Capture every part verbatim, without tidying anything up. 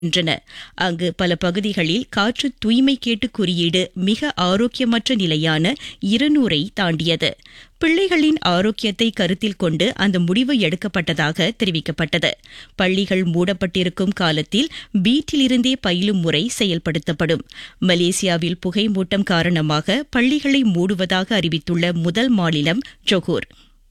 வருகின்றன. அங்கு பல பகுதிகளில் காற்று தூய்மை கேட்டு குறியீடு மிக ஆரோக்கியமற்ற நிலையான இருநூறை தாண்டியது. பிள்ளைகளின் ஆரோக்கியத்தை கருத்தில் கொண்டு அந்த முடிவு எடுக்கப்பட்டதாக தெரிவிக்கப்பட்டது. பள்ளிகள் மூடப்பட்டிருக்கும் காலத்தில் வீட்டிலிருந்தே பயிலும் முறை செயல்படுத்தப்படும். மலேசியாவில் புகை மூட்டம் காரணமாக பள்ளிகளை மூடுவதாக அறிவித்துள்ள முதல் மாநிலம் ஜொகூர்.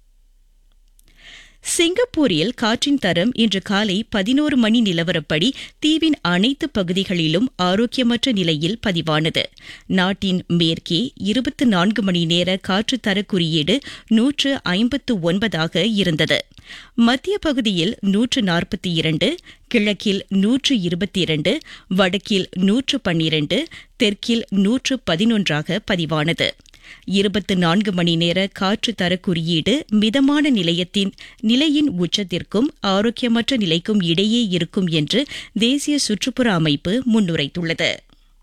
சிங்கப்பூரில் காற்றின் தரம் இன்று காலை பதினோரு மணி நிலவரப்படி தீவின் அனைத்து பகுதிகளிலும் ஆரோக்கியமற்ற நிலையில் பதிவானது. நாட்டின் மேற்கே இருபத்தி நான்கு மணி நேர காற்று தர குறியீடு நூற்று ஐம்பத்து ஒன்பதாக இருந்தது. மத்திய பகுதியில் நூற்று நாற்பத்தி இரண்டு, கிழக்கில் நூற்று இருபத்தி இரண்டு, வடக்கில் நூற்று பன்னிரண்டு, தெற்கில் நூற்று பதினொன்றாக பதிவானது. இருபத்தி நான்கு மணி நேர காற்று தர குறியீடு மிதமான நிலையத்தின் நிலையின் உச்சத்திற்கும் ஆரோக்கியமற்ற நிலைக்கும் இடையே இருக்கும் என்று தேசிய சுற்றுப்புற அமைப்பு முன்னுரைத்துள்ளது.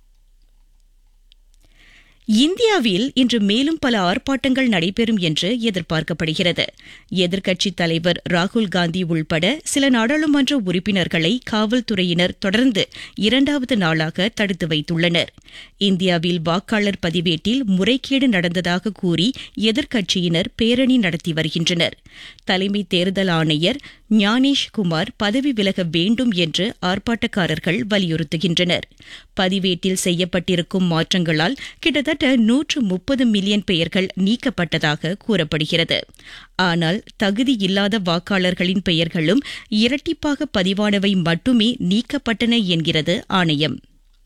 இந்தியாவில் இன்று மேலும் பல ஆர்ப்பாட்டங்கள் நடைபெறும் என்று எதிர்பார்க்கப்படுகிறது. எதிர்க்கட்சித் தலைவர் ராகுல் காந்தி உள்பட சில நாடாளுமன்ற உறுப்பினர்களை காவல்துறையினர் தொடர்ந்து இரண்டாவது நாளாக தடுத்து வைத்துள்ளனர். இந்தியாவில் வாக்காளர் பதிவேட்டில் முறைகேடு நடந்ததாக கூறி எதிர்க்கட்சியினர் பேரணி நடத்தி வருகின்றனர். தலைமை தேர்தல் ஆணையர் ஞானேஷ் குமார் பதவி விலக வேண்டும் என்று ஆர்ப்பாட்டக்காரர்கள் வலியுறுத்துகின்றனர். பதிவேட்டில் செய்யப்பட்டிருக்கும் மாற்றங்களால் கிட்டத்தட்ட நூற்று முப்பது மில்லியன் பெயர்கள் நீக்கப்பட்டதாக கூறப்படுகிறது. ஆனால் தகுதியில்லாத வாக்காளர்களின் பெயர்களும் இரட்டிப்பாக பதிவானவை மட்டுமே நீக்கப்பட்டன என்கிறது ஆணையம்.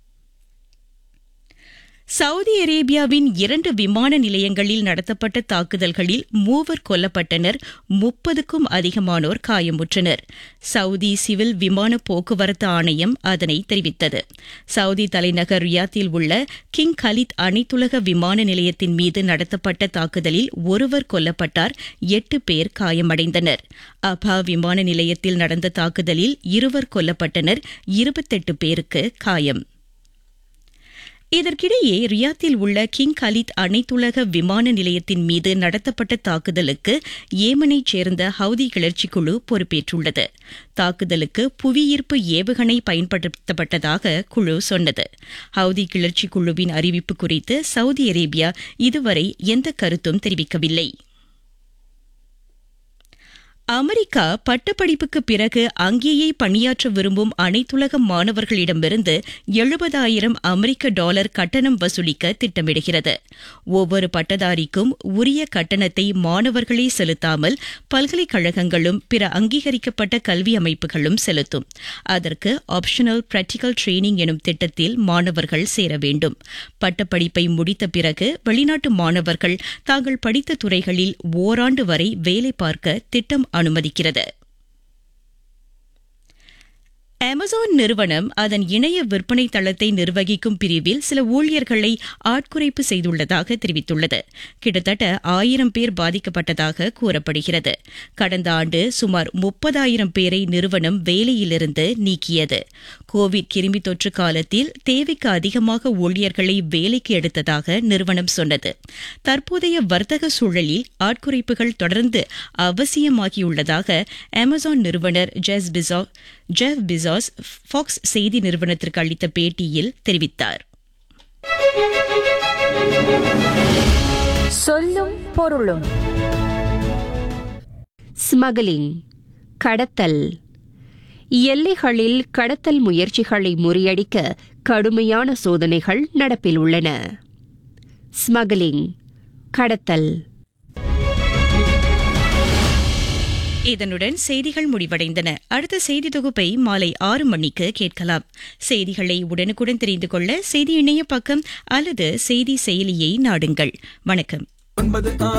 சவுதி அரேபியாவின் இரண்டு விமான நிலையங்களில் நடத்தப்பட்ட தாக்குதல்களில் மூவர் கொல்லப்பட்டனர், முப்பதுக்கும் அதிகமானோர் காயமுற்றனர். சவுதி சிவில் விமான போக்குவரத்து ஆணையம் அதனை தெரிவித்தது. சவுதி தலைநகர் ரியாத்தில் உள்ள கிங் கலித் அனைத்துலக விமான நிலையத்தின் மீது நடத்தப்பட்ட தாக்குதலில் ஒருவர் கொல்லப்பட்டார், எட்டு பேர் காயமடைந்தனர். அபா விமான நிலையத்தில் நடந்த தாக்குதலில் இருவர் கொல்லப்பட்டனர், இருபத்தெட்டு பேருக்கு காயம். இதற்கிடையே ரியாத்தில் உள்ள கிங் கலித் அனைத்துலக விமான நிலையத்தின் மீது நடத்தப்பட்ட தாக்குதலுக்கு ஏமனைச் சேர்ந்த ஹவுதி கிளர்ச்சிக்குழு பொறுப்பேற்றுள்ளது. தாக்குதலுக்கு புவியீர்ப்பு ஏவுகணை பயன்படுத்தப்பட்டதாக குழு சொன்னது. ஹவுதி கிளர்ச்சிக்குழுவின் அறிவிப்பு குறித்து சவுதி அரேபியா இதுவரை எந்த கருத்தும் தெரிவிக்கவில்லை. அமெரிக்கா பட்டப்படிப்புக்கு பிறகு அங்கேயே பணியாற்ற விரும்பும் அனைத்துலக மாணவர்களிடமிருந்து எழுபதாயிரம் அமெரிக்க டாலர் கட்டணம் வசூலிக்க திட்டமிடுகிறது. ஒவ்வொரு பட்டதாரிக்கும் உரிய கட்டணத்தை மாணவர்களே செலுத்தாமல் பல்கலைக்கழகங்களும் பிற அங்கீகரிக்கப்பட்ட கல்வி அமைப்புகளும் செலுத்தும். அதற்கு ஆப்ஷனல் பிராக்டிகல் ட்ரெய்னிங் எனும் திட்டத்தில் மாணவர்கள் சேர வேண்டும். பட்டப்படிப்பை முடித்த பிறகு வெளிநாட்டு மாணவர்கள் தாங்கள் படித்த துறைகளில் ஓராண்டு வரை வேலை பார்க்க திட்டம் அனுமதிக்கிறது. அமேசான் நிறுவனம் அதன் இணைய விற்பனை தளத்தை நிர்வகிக்கும் பிரிவில் சில ஊழியர்களை ஆட்குறைப்பு செய்துள்ளதாக தெரிவித்துள்ளது. கிட்டத்தட்ட ஆயிரம் பேர் பாதிக்கப்பட்டதாக கூறப்படுகிறது. கடந்த ஆண்டு சுமார் முப்பதாயிரம் பேரை நிறுவனம் வேலையிலிருந்து நீக்கியது. கோவிட் கிருமி தொற்று காலத்தில் தேவைக்கு அதிகமாக ஊழியர்களை வேலைக்கு எடுத்ததாக நிறுவனம் சொன்னது. தற்போதைய வர்த்தக சூழலில் ஆட்குறைப்புகள் தொடர்ந்து அவசியமாகியுள்ளதாக அமேசான் நிறுவனர் Jeff Bezos Jeff Bezos Fox செய்தி நிறுவனத்திற்கு அளித்த பேட்டியில் தெரிவித்தார். சொல்லும் பொருளும். ஸ்மக்லிங், கடத்தல். எல்லைகளில் கடத்தல் முயற்சிகளை முறியடிக்க கடுமையான சோதனைகள் நடப்பில் உள்ளன. ஸ்மக்லிங், கடத்தல். இதனுடன் செய்திகள் முடிவடைந்தன. அடுத்த செய்தி தொகுப்பை மாலை ஆறு மணிக்கு கேட்கலாம். செய்திகளை உடனுக்குடன் தெரிந்து கொள்ள செய்தி இணைய பக்கம் அல்லது செய்தி செயலியை நாடுங்கள். வணக்கம்.